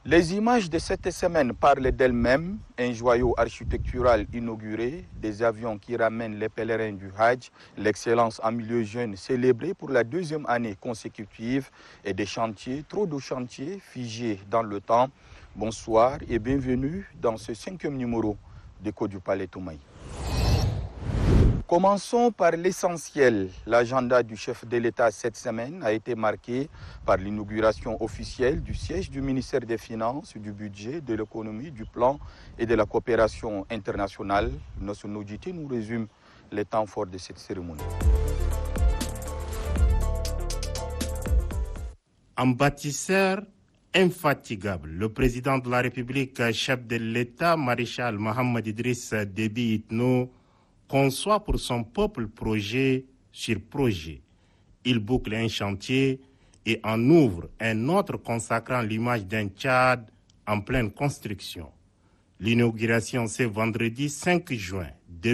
Les images de cette semaine parlent d'elles-mêmes. Un joyau architectural inauguré, des avions qui ramènent les pèlerins du Hajj, l'excellence en milieu jeune célébrée pour la deuxième année consécutive et des chantiers, trop de chantiers figés dans le temps. Bonsoir et bienvenue dans ce 5e numéro d'Écho du Palais Toumaï. Commençons par l'essentiel. L'agenda du chef de l'État cette semaine a été marqué par l'inauguration officielle du siège du ministère des Finances, du Budget, de l'Économie, du Plan et de la Coopération internationale. Notre audité nous résume les temps forts de cette cérémonie. Un bâtisseur infatigable, le président de la République, chef de l'État, maréchal Mohamed Idriss Déby Itno, conçoit pour son peuple projet sur projet. Il boucle un chantier et en ouvre un autre consacrant l'image d'un Tchad en pleine construction. L'inauguration, c'est vendredi 5 juin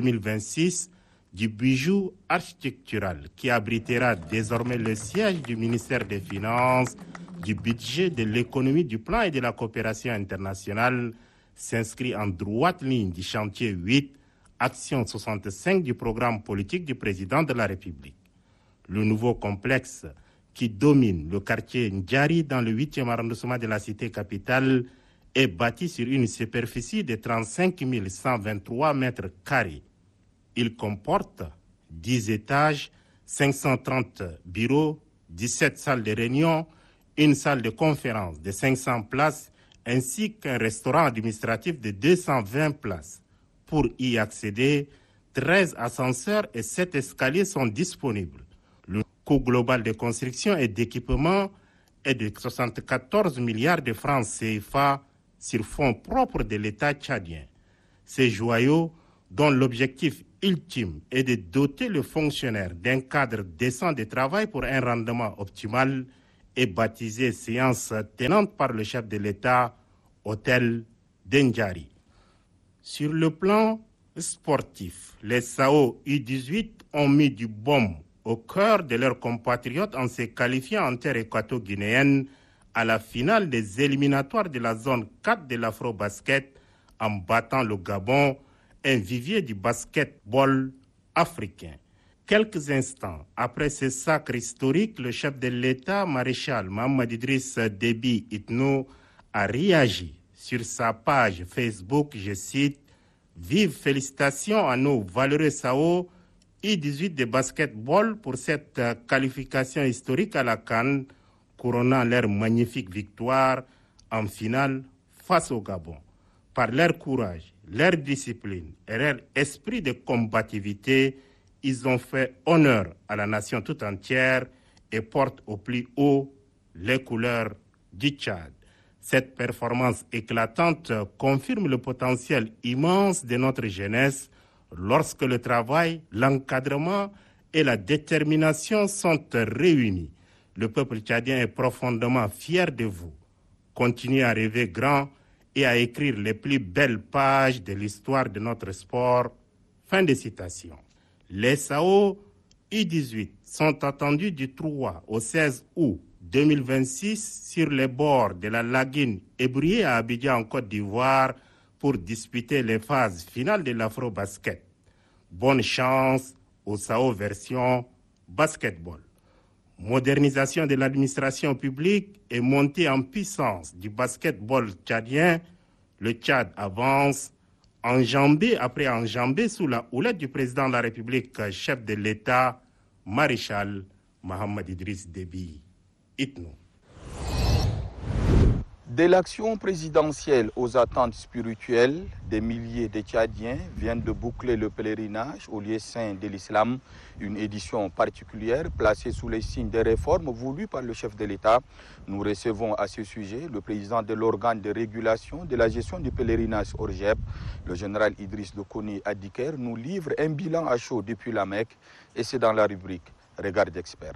2026 du bijou architectural qui abritera désormais le siège du ministère des Finances, du Budget, de l'Économie, du Plan et de la Coopération internationale, s'inscrit en droite ligne du chantier 8, Action 65 du programme politique du président de la République. Le nouveau complexe qui domine le quartier Ndjari dans le 8e arrondissement de la cité capitale est bâti sur une superficie de 35 123 mètres carrés. Il comporte 10 étages, 530 bureaux, 17 salles de réunion, une salle de conférence de 500 places ainsi qu'un restaurant administratif de 220 places. Pour y accéder, 13 ascenseurs et 7 escaliers sont disponibles. Le coût global de construction et d'équipement est de 74 milliards de francs CFA sur fonds propres de l'État tchadien. Ces joyaux, dont l'objectif ultime est de doter le fonctionnaire d'un cadre décent de travail pour un rendement optimal, est baptisé séance tenante par le chef de l'État, Hôtel d'Ndjari. Sur le plan sportif, les SAO U18 ont mis du baume au cœur de leurs compatriotes en se qualifiant en terre équato-guinéenne à la finale des éliminatoires de la zone 4 de l'Afro-Basket en battant le Gabon, un vivier du basketball africain. Quelques instants après ce sacre historique, le chef de l'État, maréchal Mohamed Idriss Déby Itno, a réagi sur sa page Facebook, je cite, « Vive félicitations à nos valeureux SAO U18 de basketball pour cette qualification historique à la CAN, couronnant leur magnifique victoire en finale face au Gabon. Par leur courage, leur discipline et leur esprit de combativité, ils ont fait honneur à la nation tout entière et portent au plus haut les couleurs du Tchad. Cette performance éclatante confirme le potentiel immense de notre jeunesse lorsque le travail, l'encadrement et la détermination sont réunis. Le peuple tchadien est profondément fier de vous. Continuez à rêver grand et à écrire les plus belles pages de l'histoire de notre sport. » Fin de citation. Les SAO U18 sont attendus du 3 au 16 août 2026 sur les bords de la lagune Ebroué à Abidjan en Côte d'Ivoire pour disputer les phases finales de l'Afro-Basket. Bonne chance aux SAO version basketball. Modernisation de l'administration publique et montée en puissance du basketball tchadien, le Tchad avance, enjambé après enjambé sous la houlette du président de la République, chef de l'État, maréchal Mohamed Idriss Déby Itno. De l'action présidentielle aux attentes spirituelles, des milliers de Tchadiens viennent de boucler le pèlerinage au lieu saint de l'islam, une édition particulière placée sous les signes des réformes voulues par le chef de l'État. Nous recevons à ce sujet le président de l'organe de régulation de la gestion du pèlerinage ORGEP, le général Idriss Dokoni Adiker, nous livre un bilan à chaud depuis la Mecque et c'est dans la rubrique Regard d'expert.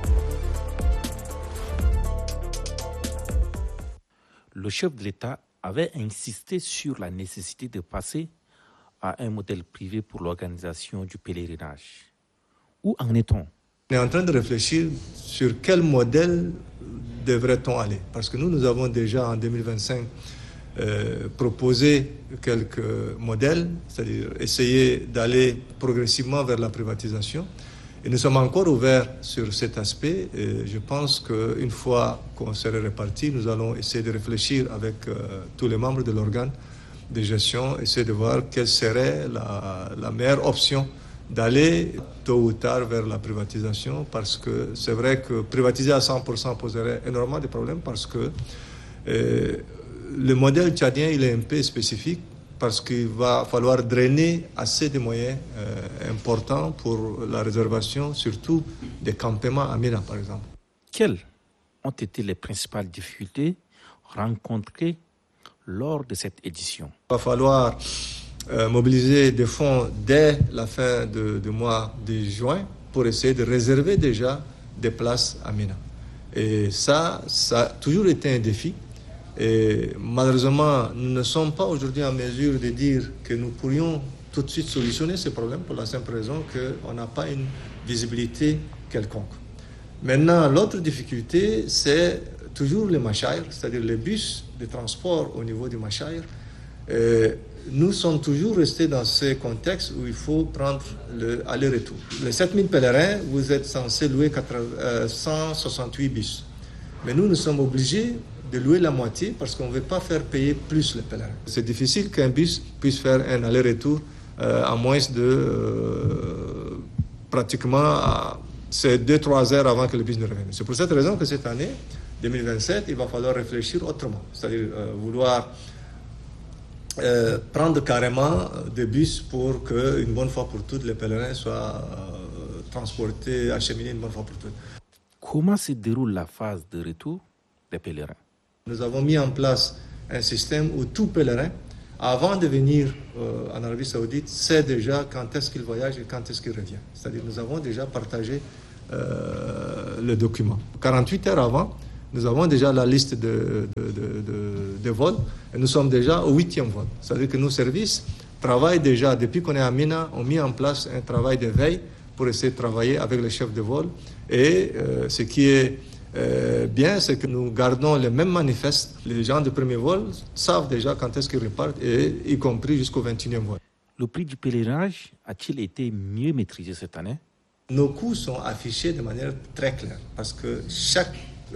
Le chef de l'État avait insisté sur la nécessité de passer à un modèle privé pour l'organisation du pèlerinage. Où en est-on ? On est en train de réfléchir sur quel modèle devrait-on aller? Parce que nous avons déjà en 2025 proposé quelques modèles, c'est-à-dire essayer d'aller progressivement vers la privatisation. Et nous sommes encore ouverts sur cet aspect. Et je pense qu'une fois qu'on serait répartis, nous allons essayer de réfléchir avec tous les membres de l'organe de gestion, essayer de voir quelle serait la meilleure option d'aller tôt ou tard vers la privatisation, parce que c'est vrai que privatiser à 100% poserait énormément de problèmes, parce que le modèle tchadien, il est un peu spécifique, parce qu'il va falloir drainer assez de moyens importants pour la réservation, surtout des campements à Mina, par exemple. Quelles ont été les principales difficultés rencontrées lors de cette édition? Il va falloir mobiliser des fonds dès la fin du mois de juin pour essayer de réserver déjà des places à Mina. Et ça a toujours été un défi. Et malheureusement, nous ne sommes pas aujourd'hui en mesure de dire que nous pourrions tout de suite solutionner ce problème pour la simple raison qu'on n'a pas une visibilité quelconque. Maintenant, l'autre difficulté, c'est toujours les machaïrs, c'est-à-dire les bus de transport au niveau du machaïr. Nous sommes toujours restés dans ce contexte où il faut prendre le aller-retour. Les 7000 pèlerins, vous êtes censés louer 168 bus. Mais nous sommes obligés de louer la moitié parce qu'on ne veut pas faire payer plus les pèlerins. C'est difficile qu'un bus puisse faire un aller-retour à moins de pratiquement c'est 2-3 heures avant que le bus ne revienne. C'est pour cette raison que cette année, 2027, il va falloir réfléchir autrement. C'est-à-dire vouloir prendre carrément des bus pour qu'une bonne fois pour toutes, les pèlerins soient transportés, acheminés une bonne fois pour toutes. Comment se déroule la phase de retour des pèlerins? Nous avons mis en place un système où tout pèlerin, avant de venir en Arabie Saoudite, sait déjà quand est-ce qu'il voyage et quand est-ce qu'il revient. C'est-à-dire nous avons déjà partagé le document. 48 heures avant, nous avons déjà la liste de vols et nous sommes déjà au 8e vol. C'est-à-dire que nos services travaillent déjà, depuis qu'on est à Mina, ont mis en place un travail de veille pour essayer de travailler avec les chefs de vol. Et ce qui est bien, c'est que nous gardons les mêmes manifestes. Les gens de premier vol savent déjà quand est-ce qu'ils repartent, et y compris jusqu'au 21e vol. Le prix du pèlerinage a-t-il été mieux maîtrisé cette année? Nos coûts sont affichés de manière très claire, parce que chaque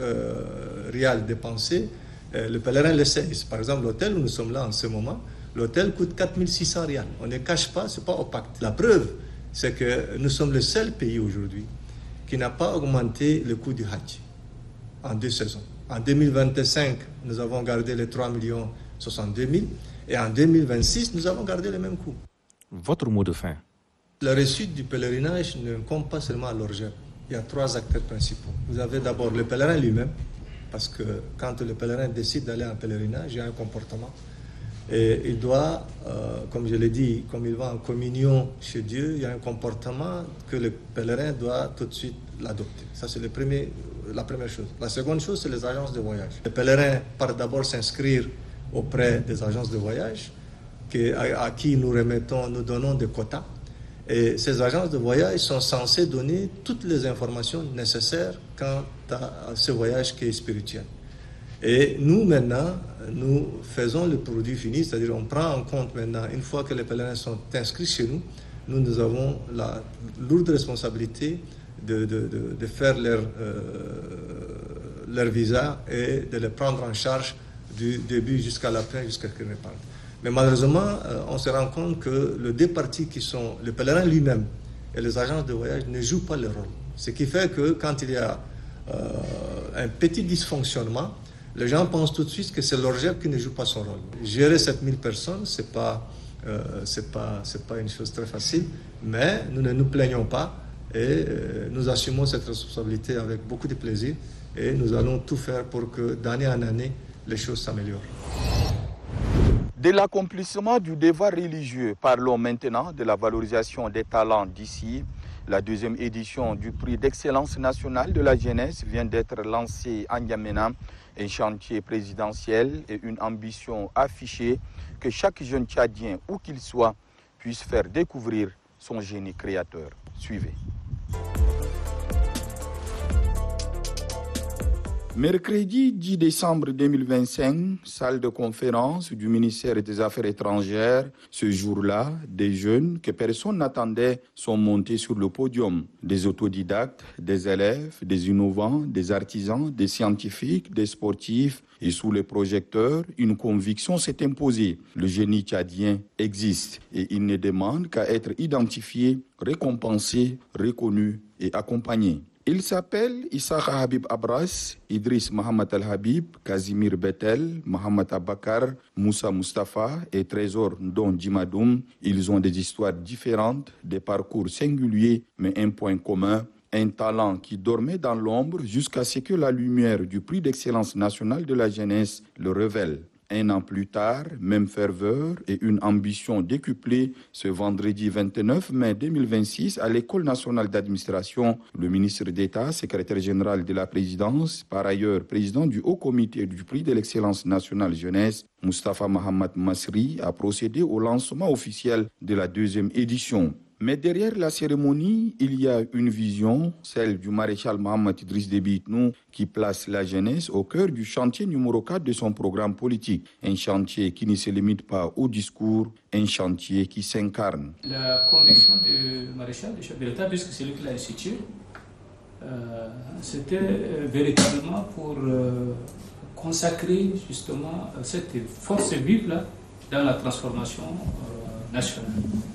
rial dépensé, le pèlerin le sait. Par exemple, l'hôtel où nous sommes là en ce moment, l'hôtel coûte 4600 rials. On ne cache pas, ce n'est pas opaque. La preuve, c'est que nous sommes le seul pays aujourd'hui qui n'a pas augmenté le coût du Hajj en 2 saisons. En 2025, nous avons gardé les 3 62 000 et en 2026, nous avons gardé le même coût. Votre mot de fin? La réussite du pèlerinage ne compte pas seulement à l'orgère. Il y a 3 acteurs principaux. Vous avez d'abord le pèlerin lui-même, parce que quand le pèlerin décide d'aller en pèlerinage, il y a un comportement. Et il doit, comme je l'ai dit, comme il va en communion chez Dieu, il y a un comportement que le pèlerin doit tout de suite l'adopter. Ça, c'est la première chose. La seconde chose, c'est les agences de voyage. Le pèlerin part d'abord s'inscrire auprès des agences de voyage à qui nous donnons des quotas. Et ces agences de voyage sont censées donner toutes les informations nécessaires quant à ce voyage qui est spirituel. Et nous, maintenant, nous faisons le produit fini, c'est-à-dire on prend en compte maintenant, une fois que les pèlerins sont inscrits chez nous, nous avons la lourde responsabilité de faire leur visa et de les prendre en charge du début jusqu'à la fin, jusqu'à ce qu'ils repartent. Mais malheureusement, on se rend compte que les deux parties qui sont le pèlerin lui-même et les agences de voyage ne jouent pas le rôle. Ce qui fait que quand il y a un petit dysfonctionnement, les gens pensent tout de suite que c'est l'orgère qui ne joue pas son rôle. Gérer 7000 personnes, c'est pas une chose très facile, mais nous ne nous plaignons pas et nous assumons cette responsabilité avec beaucoup de plaisir et nous allons tout faire pour que d'année en année, les choses s'améliorent. De l'accomplissement du devoir religieux, parlons maintenant de la valorisation des talents d'ici. La 2e édition du prix d'excellence nationale de la jeunesse vient d'être lancée à N'Djamena, un chantier présidentiel et une ambition affichée que chaque jeune Tchadien, où qu'il soit, puisse faire découvrir son génie créateur. Suivez. Mercredi 10 décembre 2025, salle de conférence du ministère des Affaires étrangères. Ce jour-là, des jeunes que personne n'attendait sont montés sur le podium. Des autodidactes, des élèves, des innovants, des artisans, des scientifiques, des sportifs. Et sous les projecteurs, une conviction s'est imposée. Le génie tchadien existe et il ne demande qu'à être identifié, récompensé, reconnu et accompagné. Il s'appelle Issakha Habib Abras, Idriss Mohamed Al-Habib, Kazimir Betel, Mohamed Abakar, Moussa Mustafa et Trésor Ndon Djimadoum. Ils ont des histoires différentes, des parcours singuliers, mais un point commun. Un talent qui dormait dans l'ombre jusqu'à ce que la lumière du prix d'excellence nationale de la jeunesse le révèle. Un an plus tard, même ferveur et une ambition décuplée, ce vendredi 29 mai 2026, à l'École nationale d'administration, le ministre d'État, secrétaire général de la présidence, par ailleurs président du Haut comité du prix de l'excellence nationale jeunesse, Moustapha Mohamed Masri, a procédé au lancement officiel de la 2e édition. Mais derrière la cérémonie, il y a une vision, celle du maréchal Mohamed Idriss Déby Itno, qui place la jeunesse au cœur du chantier numéro 4 de son programme politique. Un chantier qui ne se limite pas au discours, un chantier qui s'incarne. La conviction du maréchal, du chef de l'État, puisque c'est lui qui l'a institué, c'était véritablement pour consacrer justement cette force vive-là dans la transformation nationale.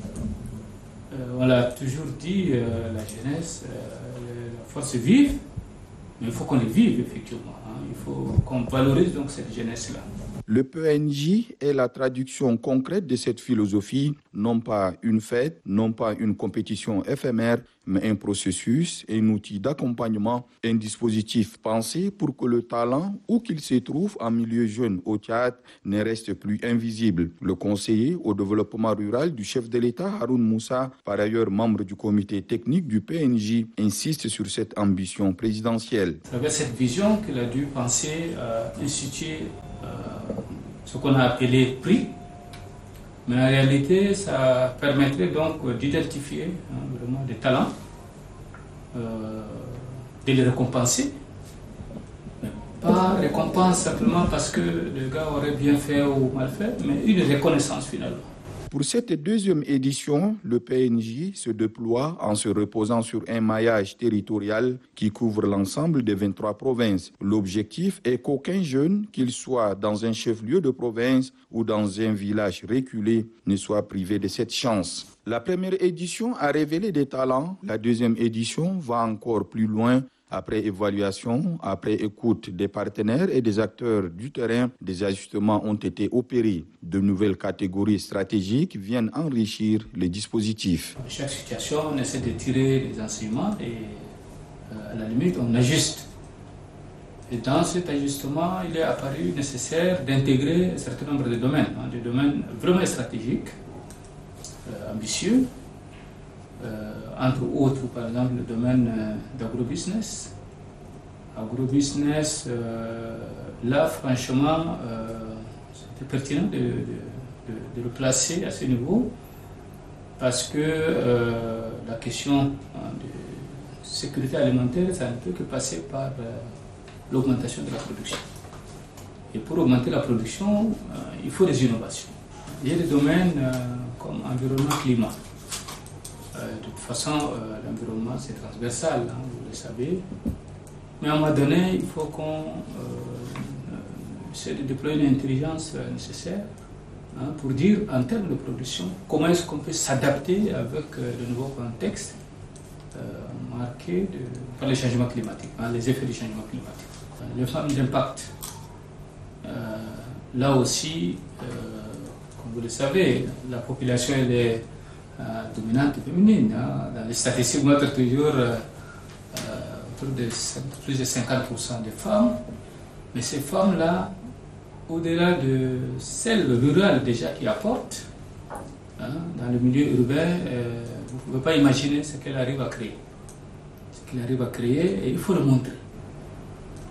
On l'a toujours dit, la jeunesse, la force vive, mais il faut qu'on les vive effectivement. Il faut qu'on valorise donc cette jeunesse-là. Le PNJ est la traduction concrète de cette philosophie, non pas une fête, non pas une compétition éphémère, mais un processus, un outil d'accompagnement, un dispositif pensé pour que le talent, où qu'il se trouve en milieu jeune au Tchad, ne reste plus invisible. Le conseiller au développement rural du chef de l'État, Haroun Moussa, par ailleurs membre du comité technique du PNJ, insiste sur cette ambition présidentielle. À travers cette vision qu'il a dû penser à instituer ce qu'on a appelé prix, mais en réalité ça permettrait donc d'identifier vraiment des talents, de les récompenser, mais pas récompense simplement parce que le gars aurait bien fait ou mal fait, mais une reconnaissance finalement. Pour cette 2e édition, le PNJ se déploie en se reposant sur un maillage territorial qui couvre l'ensemble des 23 provinces. L'objectif est qu'aucun jeune, qu'il soit dans un chef-lieu de province ou dans un village reculé, ne soit privé de cette chance. La première édition a révélé des talents, la 2e édition va encore plus loin. Après évaluation, après écoute des partenaires et des acteurs du terrain, des ajustements ont été opérés. De nouvelles catégories stratégiques viennent enrichir les dispositifs. Dans chaque situation, on essaie de tirer les enseignements et à la limite, on ajuste. Et dans cet ajustement, il est apparu nécessaire d'intégrer un certain nombre de domaines, des domaines vraiment stratégiques, ambitieux. Entre autres, par exemple, le domaine d'agrobusiness. Agrobusiness, là, franchement, c'était pertinent de le placer à ce niveau parce que la question de sécurité alimentaire, ça ne peut que passer par l'augmentation de la production. Et pour augmenter la production, il faut des innovations. Il y a des domaines comme environnement-climat. De toute façon, l'environnement, c'est transversal, vous le savez. Mais à un moment donné, il faut qu'on essaie de déployer une intelligence nécessaire pour dire, en termes de production, comment est-ce qu'on peut s'adapter avec le nouveau contexte marqué par les changements climatiques, les effets du changement climatique. Les femmes d'impact. Là aussi, comme vous le savez, la population elle est dominante féminine. Dans les statistiques, on montre toujours autour de plus de 50% de femmes. Mais ces femmes-là, au-delà de celles rurales déjà qui apportent, dans le milieu urbain, vous ne pouvez pas imaginer ce qu'elles arrivent à créer. Ce qu'elles arrivent à créer, et il faut le montrer.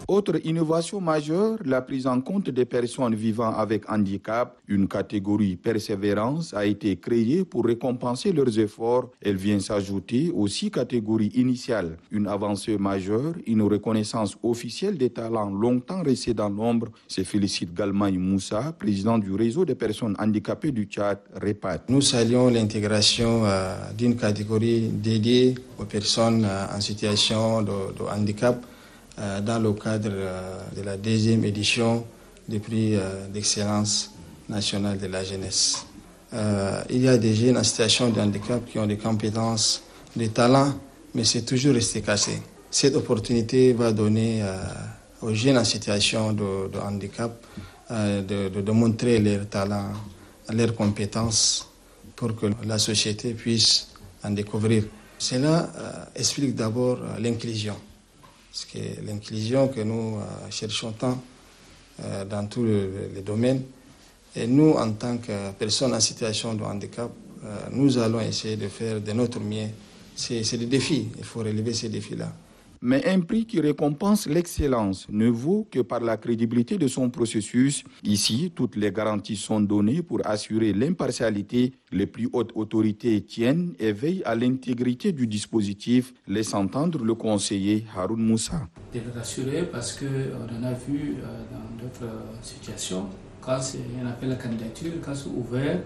Autre innovation majeure, la prise en compte des personnes vivant avec handicap. Une catégorie persévérance a été créée pour récompenser leurs efforts. Elle vient s'ajouter aux 6 catégories initiales. Une avancée majeure, une reconnaissance officielle des talents longtemps restés dans l'ombre, se félicite Galmaï Moussa, président du réseau des personnes handicapées du Tchad, REPAD. Nous saluons l'intégration d'une catégorie dédiée aux personnes en situation de handicap dans le cadre de la 2e édition du prix d'excellence nationale de la jeunesse. Il y a des jeunes en situation de handicap qui ont des compétences, des talents, mais c'est toujours resté cassé. Cette opportunité va donner aux jeunes en situation de handicap de montrer leurs talents, leurs compétences pour que la société puisse en découvrir. Cela explique d'abord l'inclusion. Parce que l'inclusion que nous cherchons tant dans tous les domaines, et nous, en tant que personnes en situation de handicap, nous allons essayer de faire de notre mieux. C'est des défis, il faut relever ces défis-là. Mais un prix qui récompense l'excellence ne vaut que par la crédibilité de son processus. Ici, toutes les garanties sont données pour assurer l'impartialité. Les plus hautes autorités tiennent et veillent à l'intégrité du dispositif, laisse entendre le conseiller Haroun Moussa. De le rassurer parce qu'on en a vu dans d'autres situations, quand on appelle la candidature, quand c'est ouvert,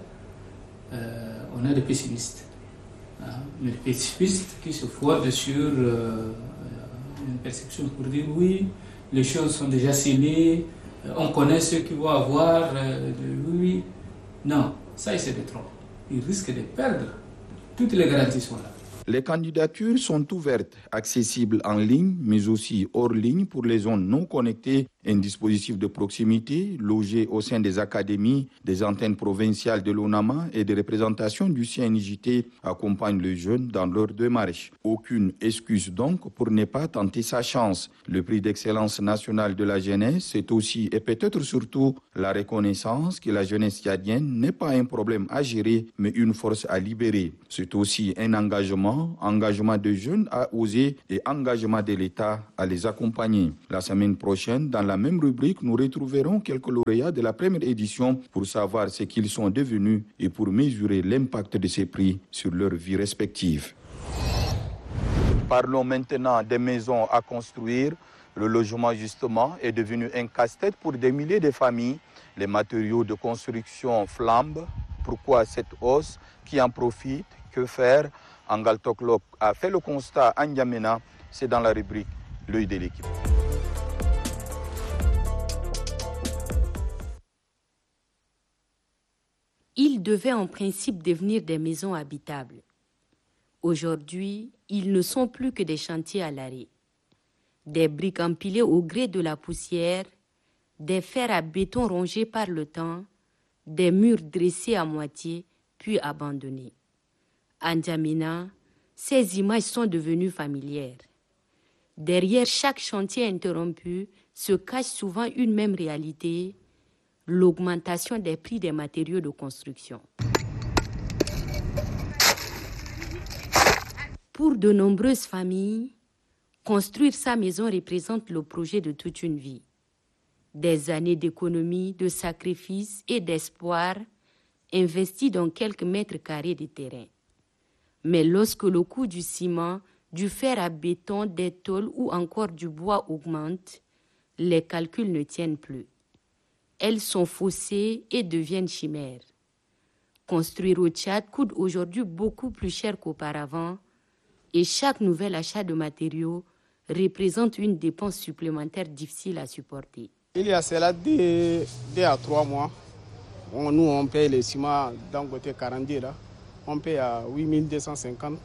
on a des pessimistes. Mais des pessimistes qui se fondent sur une perception pour dire oui, les choses sont déjà scellées, on connaît ceux qui vont avoir oui. Non, ça c'est de trop. Ils risquent de perdre. Toutes les garanties sont là. Les candidatures sont ouvertes, accessibles en ligne, mais aussi hors ligne pour les zones non connectées. Un dispositif de proximité logé au sein des académies, des antennes provinciales de l'ONAMA et des représentations du CNJT accompagne les jeunes dans leur démarche. Aucune excuse donc pour ne pas tenter sa chance. Le prix d'excellence nationale de la jeunesse, c'est aussi et peut-être surtout la reconnaissance que la jeunesse tchadienne n'est pas un problème à gérer, mais une force à libérer. C'est aussi un engagement des jeunes à oser et engagement de l'État à les accompagner. La semaine prochaine, dans la même rubrique, nous retrouverons quelques lauréats de la première édition pour savoir ce qu'ils sont devenus et pour mesurer l'impact de ces prix sur leur vie respective. Parlons maintenant des maisons à construire. Le logement, justement, est devenu un casse-tête pour des milliers de familles. Les matériaux de construction flambent. Pourquoi cette hausse? Qui en profite? Que faire? Angal Toklok a fait le constat à N'Djamena. C'est dans la rubrique L'œil de l'équipe. Ils devaient en principe devenir des maisons habitables. Aujourd'hui, ils ne sont plus que des chantiers à l'arrêt. Des briques empilées au gré de la poussière, des fers à béton rongés par le temps, des murs dressés à moitié puis abandonnés. À N'Djamena, ces images sont devenues familières. Derrière chaque chantier interrompu se cache souvent une même réalité, l'augmentation des prix des matériaux de construction. Pour de nombreuses familles, construire sa maison représente le projet de toute une vie. Des années d'économie, de sacrifices et d'espoir investis dans quelques mètres carrés de terrain. Mais lorsque le coût du ciment, du fer à béton, des tôles ou encore du bois augmente, les calculs ne tiennent plus. Elles sont faussées et deviennent chimères. Construire au Tchad coûte aujourd'hui beaucoup plus cher qu'auparavant et chaque nouvel achat de matériaux représente une dépense supplémentaire difficile à supporter. Il y a cela 2 à 3 mois. Nous, on paye le ciment d'un côté 40 là. On paye à 8250,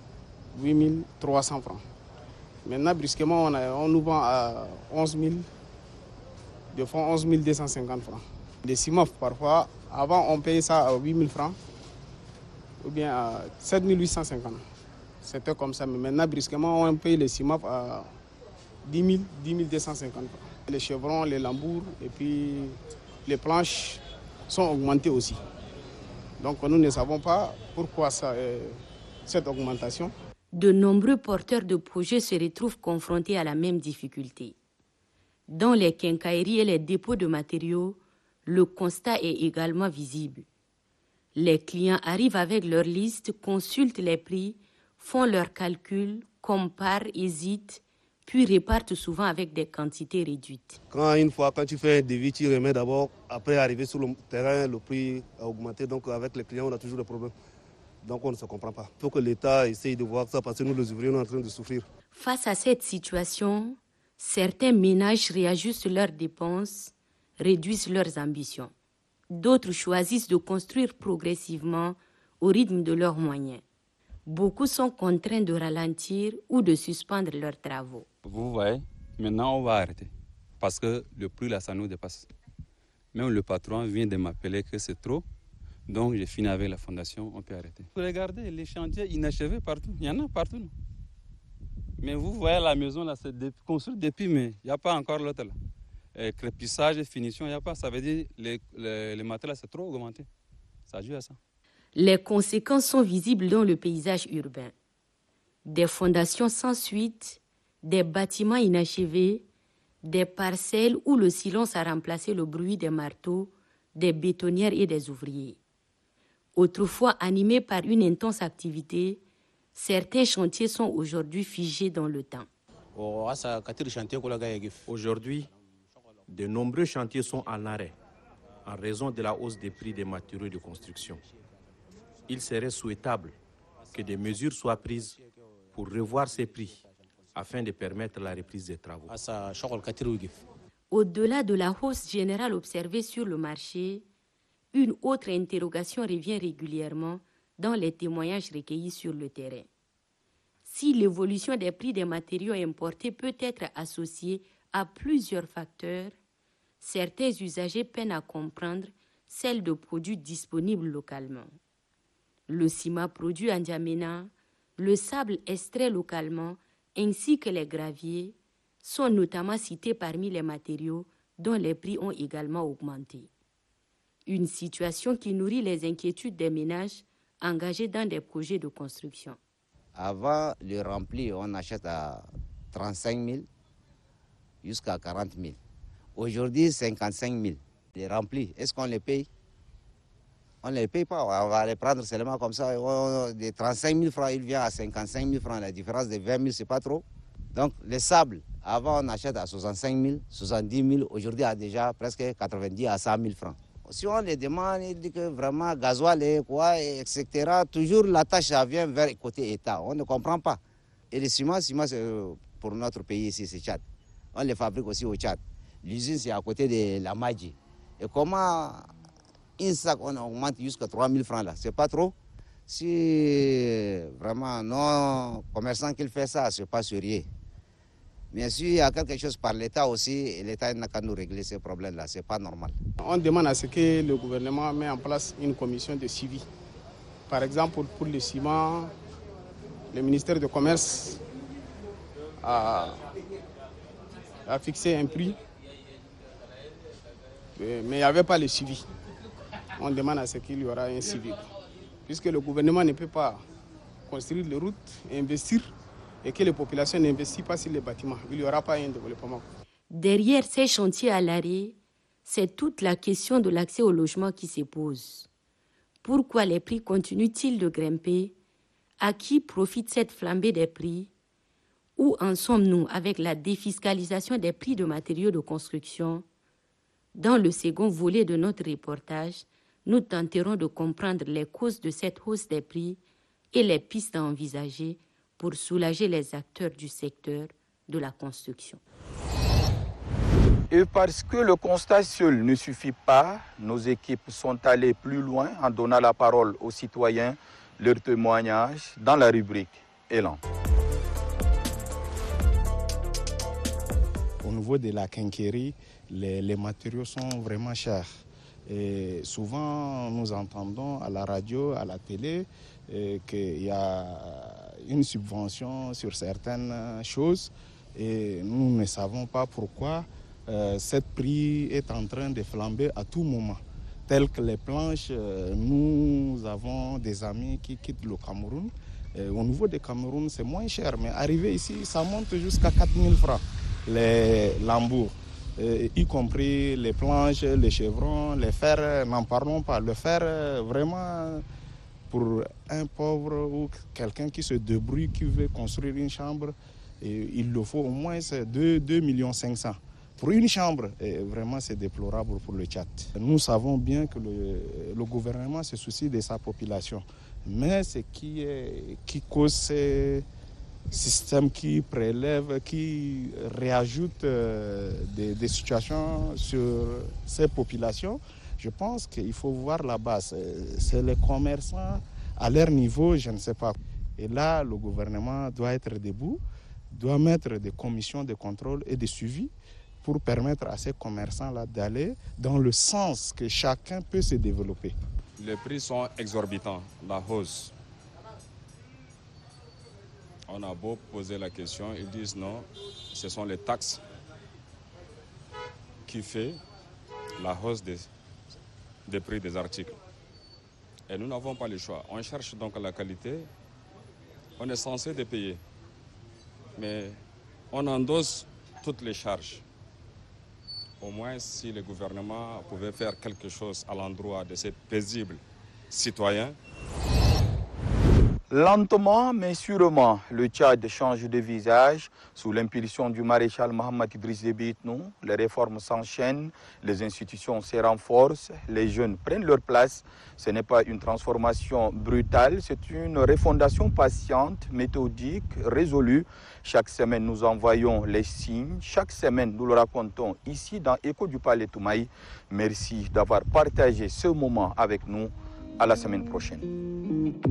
8300 francs. Maintenant, brusquement, on nous vend à 11 000. De font 11 250 francs. Les ciments, parfois, avant, on payait ça à 8 000 francs ou bien à 7 850. C'était comme ça. Mais maintenant, brusquement, on paye les ciments à 10 250 francs. Les chevrons, les lambours et puis les planches sont augmentées aussi. Donc, nous ne savons pas pourquoi cette augmentation. De nombreux porteurs de projets se retrouvent confrontés à la même difficulté. Dans les quincailleries et les dépôts de matériaux, le constat est également visible. Les clients arrivent avec leur liste, consultent les prix, font leurs calculs, comparent, hésitent, puis repartent souvent avec des quantités réduites. Quand tu fais un devis, tu remets d'abord, après arriver sur le terrain, le prix a augmenté. Donc avec les clients, on a toujours des problèmes. Donc on ne se comprend pas. Il faut que l'État essaye de voir ça parce que nous, les ouvriers, on est en train de souffrir. Face à cette situation, certains ménages réajustent leurs dépenses, réduisent leurs ambitions. D'autres choisissent de construire progressivement au rythme de leurs moyens. Beaucoup sont contraints de ralentir ou de suspendre leurs travaux. Vous voyez, maintenant on va arrêter parce que le prix là, ça nous dépasse. Même le patron vient de m'appeler que c'est trop, donc j'ai fini avec la fondation, on peut arrêter. Regardez les chantiers inachevés partout, il y en a partout. Non? Mais vous voyez la maison là, c'est construit depuis, mais il n'y a pas encore l'autre là. Crépissage et finition, il n'y a pas. Ça veut dire que les matériaux, c'est trop augmenté. Ça joue à ça. Les conséquences sont visibles dans le paysage urbain. Des fondations sans suite, des bâtiments inachevés, des parcelles où le silence a remplacé le bruit des marteaux, des bétonnières et des ouvriers. Autrefois animés par une intense activité, certains chantiers sont aujourd'hui figés dans le temps. Aujourd'hui, de nombreux chantiers sont en arrêt en raison de la hausse des prix des matériaux de construction. Il serait souhaitable que des mesures soient prises pour revoir ces prix afin de permettre la reprise des travaux. Au-delà de la hausse générale observée sur le marché, une autre interrogation revient régulièrement dans les témoignages recueillis sur le terrain. Si l'évolution des prix des matériaux importés peut être associée à plusieurs facteurs, certains usagers peinent à comprendre celle de produits disponibles localement. Le ciment produit en N'Djamena, le sable extrait localement, ainsi que les graviers sont notamment cités parmi les matériaux dont les prix ont également augmenté. Une situation qui nourrit les inquiétudes des ménages engagés dans des projets de construction. Avant le rempli, on achète à 35 000 jusqu'à 40 000. Aujourd'hui, 55 000. Les remplis, est-ce qu'on les paye? On ne les paye pas, on va les prendre seulement comme ça. De 35 000 francs, il vient à 55 000 francs. La différence de 20 000, c'est pas trop. Donc, les sables, avant, on achète à 65 000, 70 000. Aujourd'hui, à déjà presque 90 à 100 000 francs. Si on les demande, ils disent que vraiment, gasoil et quoi, etc. Toujours la tâche, ça vient vers le côté État. On ne comprend pas. Et le ciment, c'est pour notre pays ici, c'est Tchad. On les fabrique aussi au Tchad. L'usine, c'est à côté de la Madji. Et comment une sac, on augmente jusqu'à 3 000 francs là? C'est pas trop? Si vraiment, non, commerçant qui fait ça, c'est pas sérieux. Mais s'il y a quelque chose par l'État aussi, l'État n'a qu'à nous régler ces problèmes-là, c'est pas normal. On demande à ce que le gouvernement mette en place une commission de suivi. Par exemple, pour le ciment, le ministère du Commerce a fixé un prix, mais il n'y avait pas le suivi. On demande à ce qu'il y aura un suivi. Puisque le gouvernement ne peut pas construire les routes, investir, et que les populations n'investissent pas sur les bâtiments, il n'y aura pas un développement. Derrière ces chantiers à l'arrêt, c'est toute la question de l'accès au logement qui se pose. Pourquoi les prix continuent-ils de grimper? À qui profite cette flambée des prix? Où en sommes-nous avec la défiscalisation des prix de matériaux de construction? Dans le second volet de notre reportage, nous tenterons de comprendre les causes de cette hausse des prix et les pistes à envisager pour soulager les acteurs du secteur de la construction. Et parce que le constat seul ne suffit pas, nos équipes sont allées plus loin en donnant la parole aux citoyens, leurs témoignages dans la rubrique Élan. Au niveau de la quincaillerie, les matériaux sont vraiment chers. Et souvent, nous entendons à la radio, à la télé, qu'il y a une subvention sur certaines choses et nous ne savons pas pourquoi ce prix est en train de flamber à tout moment. Telles que les planches, nous avons des amis qui quittent le Cameroun. Au niveau du Cameroun, c'est moins cher, mais arrivé ici, ça monte jusqu'à 4 000 francs, les lambours. y compris les planches, les chevrons, les fers, n'en parlons pas. Le fer, vraiment, pour un pauvre ou quelqu'un qui se débrouille, qui veut construire une chambre, il le faut au moins 2,5 millions. Pour une chambre, vraiment c'est déplorable pour le Tchad. Nous savons bien que le gouvernement se soucie de sa population, mais ce qui cause ces systèmes qui prélèvent, qui réajoutent des situations sur ces populations, je pense qu'il faut voir la base. C'est les commerçants à leur niveau, je ne sais pas. Et là, le gouvernement doit être debout, doit mettre des commissions de contrôle et de suivi pour permettre à ces commerçants-là d'aller dans le sens que chacun peut se développer. Les prix sont exorbitants, la hausse. On a beau poser la question, ils disent non, ce sont les taxes qui font la hausse des prix des articles. Et nous n'avons pas le choix. On cherche donc la qualité, on est censé les payer, mais on endosse toutes les charges. Au moins, si le gouvernement pouvait faire quelque chose à l'endroit de ces paisibles citoyens. Lentement mais sûrement, le Tchad change de visage. Sous l'impulsion du maréchal Mohamed Idriss Déby Itno, les réformes s'enchaînent, les institutions se renforcent, les jeunes prennent leur place. Ce n'est pas une transformation brutale, c'est une refondation patiente, méthodique, résolue. Chaque semaine, nous envoyons les signes. Chaque semaine, nous le racontons ici dans Écho du Palais Toumaï. Merci d'avoir partagé ce moment avec nous. À la semaine prochaine.